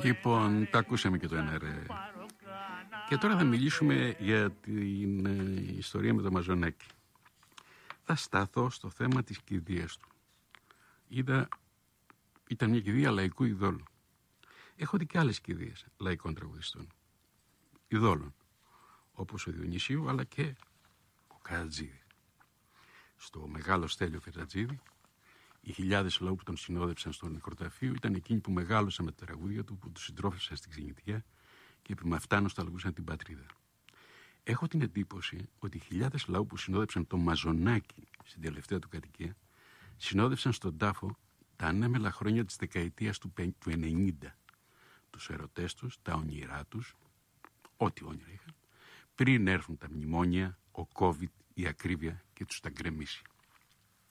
Λοιπόν, τα ακούσαμε και το ένα ρε. Και τώρα θα μιλήσουμε για την ιστορία με το Μαζονάκι. Θα σταθώ στο θέμα της κηδείας του. Ήταν μια κηδεία λαϊκού ειδόλου. Έχω δει και άλλες κηδείες λαϊκών τραγουδιστών, ειδόλων, όπως ο Διονυσίου αλλά και ο Καρατζίδη. Στο μεγάλο Στέλιο Φερτατζίδη, οι χιλιάδες λαού που τον συνόδεψαν στο νεκροταφείο ήταν εκείνοι που μεγάλωσαν με τα τραγούδια του, που του συντρόφευσαν στην ξενιτιά και που με αυτά νοσταλγούσαν την πατρίδα. Έχω την εντύπωση ότι οι χιλιάδες λαού που συνόδεψαν το Μαζονάκι στην τελευταία του κατοικία συνόδευσαν στον τάφο τα ανέμελα χρόνια της δεκαετίας του 90. Τους ερωτές τους, τα όνειρά τους, ό,τι όνειρα είχαν, πριν έρθουν τα μνημόνια, ο COVID, η ακρίβεια και τους τα γκρεμίσει.